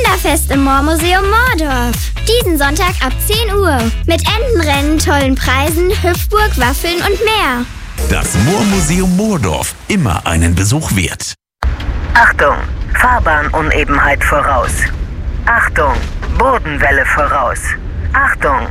Kinderfest im Moormuseum Moordorf. Diesen Sonntag ab 10 Uhr. Mit Entenrennen, tollen Preisen, Hüpfburg, Waffeln und mehr. Das Moormuseum Moordorf, immer einen Besuch wert. Achtung, Fahrbahnуnebenheit voraus. Achtung, Bodenwelle voraus. Achtung,